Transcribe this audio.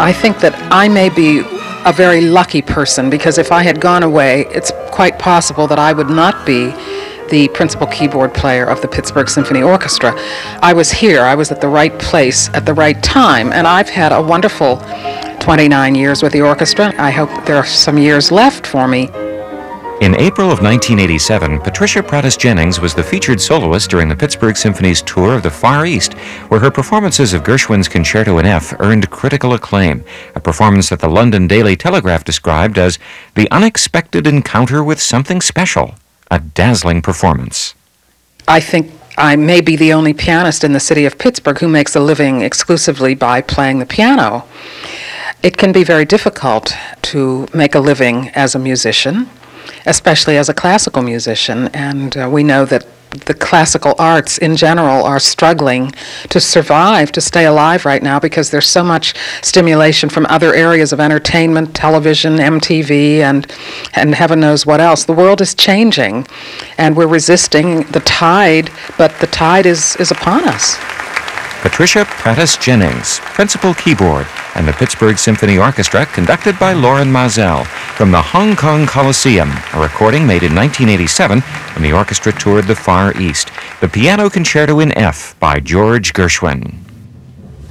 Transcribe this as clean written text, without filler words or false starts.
I think that I may be a very lucky person, because if I had gone away, it's quite possible that I would not be the principal keyboard player of the Pittsburgh Symphony Orchestra. I was here, I was at the right place at the right time, and I've had a wonderful 29 years with the orchestra. I hope there are some years left for me. In April of 1987, Patricia Prattis Jennings was the featured soloist during the Pittsburgh Symphony's tour of the Far East, where her performances of Gershwin's Concerto in F earned critical acclaim, a performance that the London Daily Telegraph described as the unexpected encounter with something special, a dazzling performance. I think I may be the only pianist in the city of Pittsburgh who makes a living exclusively by playing the piano. It can be very difficult to make a living as a musician, especially as a classical musician, and we know that the classical arts in general are struggling to survive, to stay alive right now, because there's so much stimulation from other areas of entertainment, television, MTV, and heaven knows what else. The world is changing, and we're resisting the tide, but the tide is upon us. Patricia Prattis Jennings, principal keyboard, and the Pittsburgh Symphony Orchestra, conducted by Loren Mazel, from the Hong Kong Coliseum, a recording made in 1987 when the orchestra toured the Far East. The Piano Concerto in F by George Gershwin.